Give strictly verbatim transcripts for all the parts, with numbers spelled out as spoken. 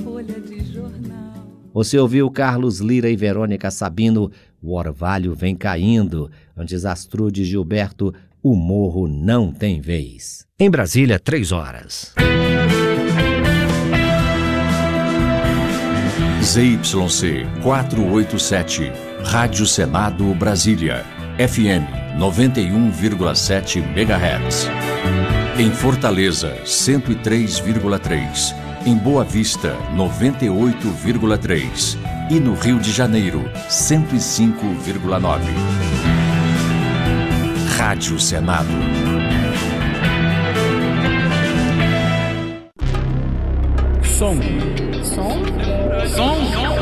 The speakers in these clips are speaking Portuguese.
folha de jornal. Você ouviu Carlos Lira e Verônica Sabino, O Orvalho Vem Caindo. Antes, Astrude Gilberto, O Morro Não Tem Vez. Em Brasília, três horas. Z Y C quatrocentos e oitenta e sete, Rádio Senado Brasília, F M noventa e um vírgula sete megahertz. Em Fortaleza, cento e três vírgula três. Em Boa Vista, noventa e oito vírgula três. E no Rio de Janeiro, cento e cinco vírgula nove. Rádio Senado. Som. Som? Som.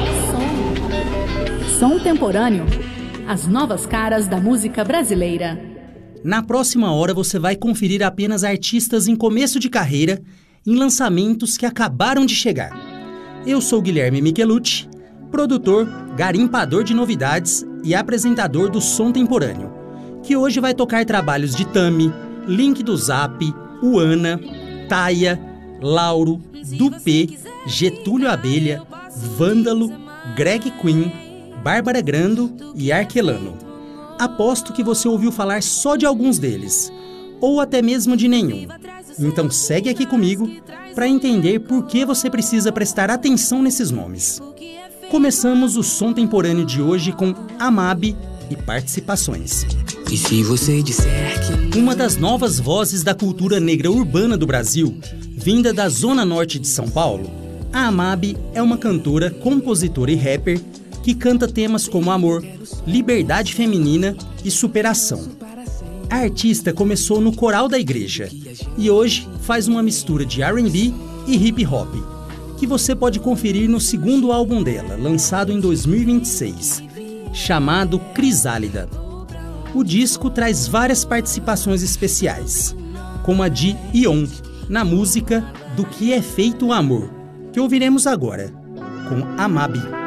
Som. Som temporâneo. As novas caras da música brasileira. Na próxima hora você vai conferir apenas artistas em começo de carreira, em lançamentos que acabaram de chegar. Eu sou Guilherme Michelucci, produtor, garimpador de novidades e apresentador do Som Temporâneo, que hoje vai tocar trabalhos de Tami, Link do Zap, Uana, Taia, Lauro, Dupê, Getúlio Abelha, Vândalo, Greg Queen, Bárbara Grando e Arkelano. Aposto que você ouviu falar só de alguns deles, ou até mesmo de nenhum. Então segue aqui comigo para entender por que você precisa prestar atenção nesses nomes. Começamos o Som Temporâneo de hoje com Amab e participações. E se você disser que... Uma das novas vozes da cultura negra urbana do Brasil, vinda da Zona Norte de São Paulo, a Amab é uma cantora, compositora e rapper que canta temas como amor, liberdade feminina e superação. A artista começou no coral da igreja e hoje faz uma mistura de R and B e hip hop, que você pode conferir no segundo álbum dela, lançado em dois mil e vinte e seis, chamado Crisálida. O disco traz várias participações especiais, como a de Ion, na música Do Que É Feito o Amor, que ouviremos agora, com Amab.